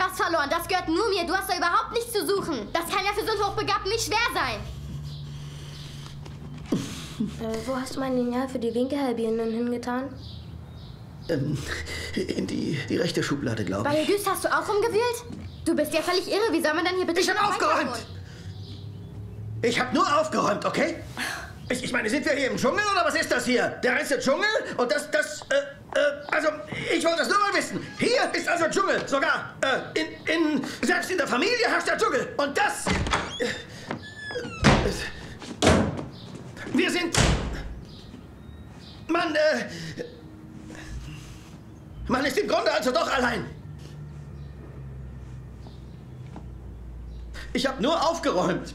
was verloren. Das gehört nur mir. Du hast da überhaupt nichts zu suchen. Das kann ja für so einen Hochbegabten nicht schwer sein. Wo hast du mein Lineal für die Winkelhalbierenden hingetan? In die rechte Schublade, glaube ich. Bei Auguste hast du auch rumgewühlt? Du bist ja völlig irre. Wie soll man dann hier bitte... Ich habe aufgeräumt! Ich habe nur aufgeräumt, okay? Ich meine, sind wir hier im Dschungel oder was ist das hier? Der reinste Dschungel? Und also, ich wollte das nur mal wissen. Hier ist also Dschungel. Sogar, selbst in der Familie herrscht der Dschungel. Und das... wir sind... Man ist im Grunde also doch allein. Ich habe nur aufgeräumt.